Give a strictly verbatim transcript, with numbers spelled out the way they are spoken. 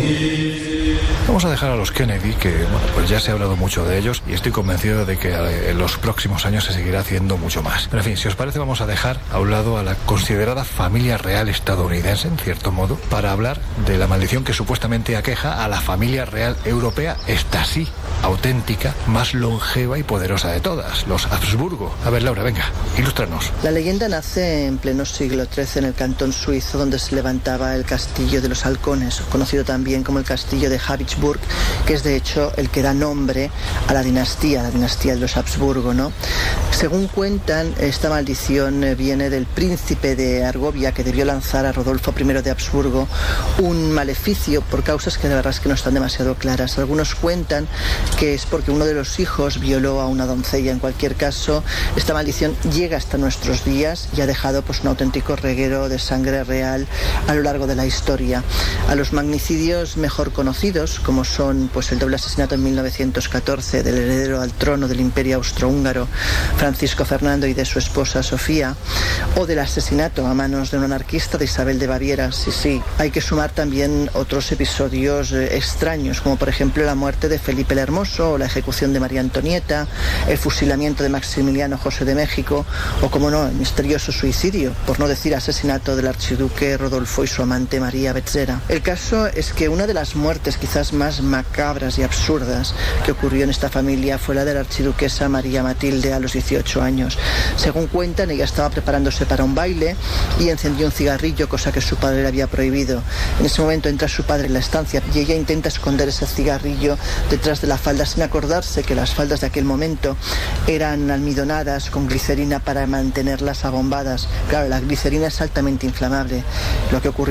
Vamos a dejar a los Kennedy, que bueno, pues ya se ha hablado mucho de ellos y estoy convencido de que en los próximos años se seguirá haciendo mucho más. Pero en fin, si os parece, vamos a dejar a un lado a la considerada familia real estadounidense, en cierto modo, para hablar de la maldición que supuestamente aqueja a la familia real europea, esta sí, auténtica, más longeva y poderosa de todas, los Habsburgo. A ver, Laura, venga, ilústranos. La leyenda nace en pleno siglo trece en el cantón suizo donde se levantaba el castillo de los halcones, conocido también como el castillo de Habsburg, que es de hecho el que da nombre a la dinastía, la dinastía de los Habsburgo, ¿no? Según cuentan, esta maldición viene del príncipe de Argovia, que debió lanzar a Rodolfo primero de Habsburgo un maleficio por causas que de verdad es que no están demasiado claras. Algunos cuentan que es porque uno de los hijos violó a una doncella. En cualquier caso, esta maldición llega hasta nuestros días y ha dejado pues un auténtico reguero de sangre real a lo largo de la historia. A los magnicidios mejor conocidos, como son pues el doble asesinato en mil novecientos catorce del heredero al trono del Imperio Austrohúngaro, Francisco Fernando, y de su esposa Sofía, o del asesinato a manos de un anarquista de Isabel de Baviera. Sí, sí, hay que sumar también otros episodios eh, extraños, como por ejemplo la muerte de Felipe el Hermoso, o la ejecución de María Antonieta, el fusilamiento de Maximiliano José de México, o como no, el misterioso suicidio, por no decir asesinato del archiduque Rodolfo y su amante María Betzera. El caso es que una de las muertes quizás más macabras y absurdas que ocurrió en esta familia fue la de la archiduquesa María Matilde a los dieciocho años. Según cuentan, ella estaba preparándose para un baile y encendió un cigarrillo, cosa que su padre le había prohibido. En ese momento entra su padre en la estancia y ella intenta esconder ese cigarrillo detrás de la falda, sin acordarse que las faldas de aquel momento eran almidonadas con glicerina para mantenerlas abombadas. Claro, la glicerina es altamente inflamable. Lo que ocurrió